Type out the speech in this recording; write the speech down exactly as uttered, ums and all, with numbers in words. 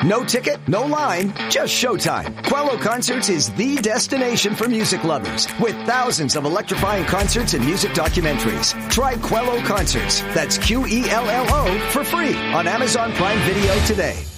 No ticket, no line, just showtime. Quello Concerts is the destination for music lovers with thousands of electrifying concerts and music documentaries. Try Quello Concerts. That's Q E L L O for free on Amazon Prime Video today.